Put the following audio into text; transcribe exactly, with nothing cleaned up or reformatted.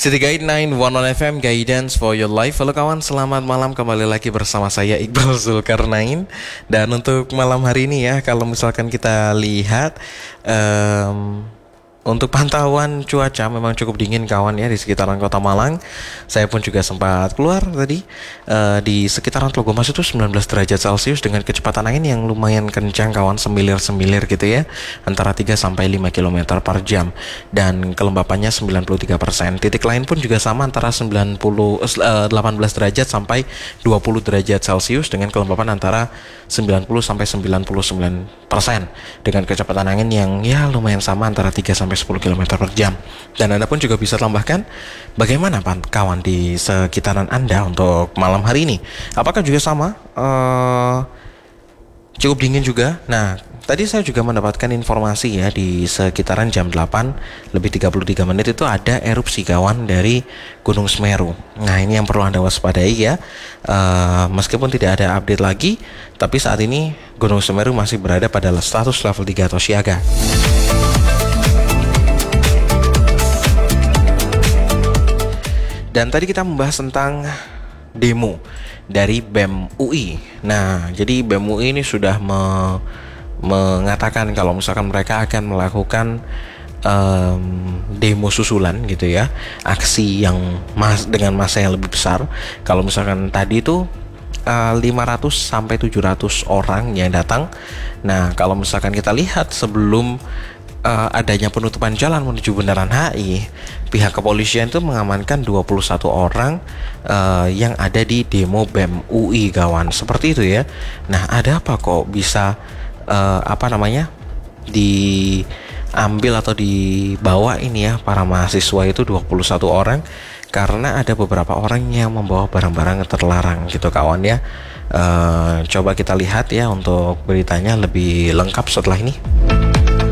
City Guide sembilan satu satu F M, Guidance for Your Life. Halo kawan, selamat malam, kembali lagi bersama saya Iqbal Zulkarnain. Dan untuk malam hari ini ya, kalau misalkan kita lihat um, untuk pantauan cuaca memang cukup dingin kawan ya di sekitaran kota Malang. Saya pun juga sempat keluar tadi uh, di sekitaran Tlogomas itu sembilan belas derajat Celcius dengan kecepatan angin yang lumayan kencang kawan, semilir-semilir gitu ya, antara tiga sampai lima kilometer per jam, dan kelembapannya sembilan puluh tiga persen. Titik lain pun juga sama, antara sembilan puluh, uh, delapan belas derajat sampai dua puluh derajat Celcius dengan kelembapan antara sembilan puluh sampai sembilan puluh sembilan persen dengan kecepatan angin yang ya lumayan sama, antara tiga sampai sepuluh kilometer per jam. Dan Anda pun juga bisa tambahkan bagaimana kawan di sekitaran Anda untuk malam hari ini. Apakah juga sama? Uh, cukup dingin juga. Nah, tadi saya juga mendapatkan informasi ya, di sekitaran jam delapan lebih tiga puluh tiga menit itu ada erupsi kawan dari Gunung Semeru. Nah, ini yang perlu Anda waspadai ya. Uh, meskipun tidak ada update lagi, tapi saat ini Gunung Semeru masih berada pada status level tiga atau siaga. Dan tadi kita membahas tentang demo dari B E M U I. Nah, jadi B E M U I ini sudah me- mengatakan kalau misalkan mereka akan melakukan um, demo susulan gitu ya, aksi yang mas- dengan massa yang lebih besar. Kalau misalkan tadi itu uh, lima ratus sampai tujuh ratus orang yang datang. Nah, kalau misalkan kita lihat sebelum Uh, adanya penutupan jalan menuju Bundaran H I, pihak kepolisian itu mengamankan dua puluh satu orang uh, yang ada di demo B E M U I kawan, seperti itu ya. Nah, ada apa kok bisa uh, apa namanya diambil atau dibawa ini ya para mahasiswa itu dua puluh satu orang? Karena ada beberapa orang yang membawa barang-barang terlarang gitu kawan ya. Uh, coba kita lihat ya untuk beritanya lebih lengkap setelah ini.